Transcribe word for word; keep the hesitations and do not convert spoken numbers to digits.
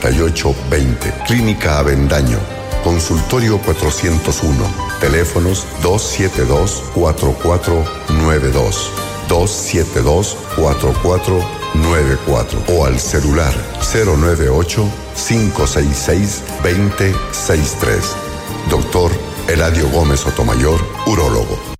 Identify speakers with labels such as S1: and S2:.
S1: cincuenta y ocho veinte. Clínica Avendaño. Consultorio cuatrocientos uno. Teléfonos dos siete dos, cuatro cuatro nueve dos, dos siete dos, cuatro cuatro nueve cuatro o al celular cero nueve ocho, cinco seis seis, dos cero seis tres. Doctor Eladio Gómez Sotomayor, urólogo.